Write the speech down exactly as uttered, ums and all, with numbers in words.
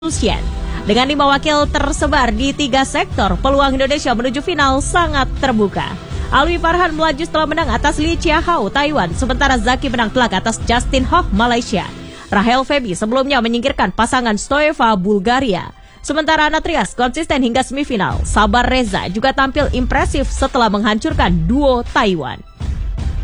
Lucian. Dengan lima wakil tersebar di tiga sektor, peluang Indonesia menuju final sangat terbuka. Alwi Farhan melaju setelah menang atas Lee Chia Hao, Taiwan, sementara Zaki menang telak atas Justin Hoh, Malaysia. Rahel Feby sebelumnya menyingkirkan pasangan Stoeva, Bulgaria. Sementara Anatrias konsisten hingga semifinal. Sabar Reza juga tampil impresif setelah menghancurkan duo Taiwan.